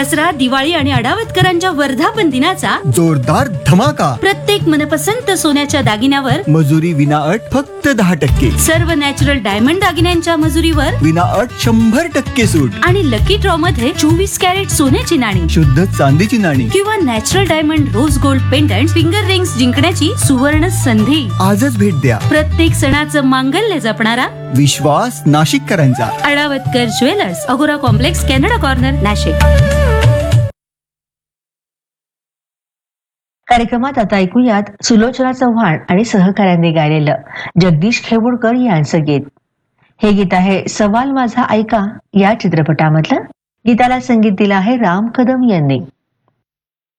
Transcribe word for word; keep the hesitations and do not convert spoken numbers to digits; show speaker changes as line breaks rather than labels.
दसरा, दिवाळी आणि अडावतकरांच्या वर्धापन दिनाचा
जोरदार धमाका.
प्रत्येक मनपसंत सोन्याच्या दागिन्यावर
मजुरी विना अट फक्त दहा टक्के.
सर्व नॅचरल डायमंड दागिन्यांच्या मजुरीवर
विना अट शंभर टक्के सूट.
आणि लकी ड्रॉ मध्ये चोवीस कॅरेट सोन्याची नाणी
शुद्ध चांदीची नाणी
किंवा natural diamond rose gold pendant finger rings जिंकण्याची सुवर्ण संधी.
आजच भेट द्या.
प्रत्येक सणाचं मांगल्य जपणारा
विश्वास नाशिककरांचा.
अडावतकर ज्वेलर्स, अगोरा कॉम्प्लेक्स, कॅनडा कॉर्नर, नाशिक.
कार्यक्रमात आता ऐकूयात सुलोचना चव्हाण आणि सहकाऱ्यांनी गायलेलं जगदीश खेवुडकर यांचं गीत. हे गीत आहे सवाल माझा ऐका या चित्रपटामधलं. गीताला संगीत दिलं आहे राम कदम यांनी.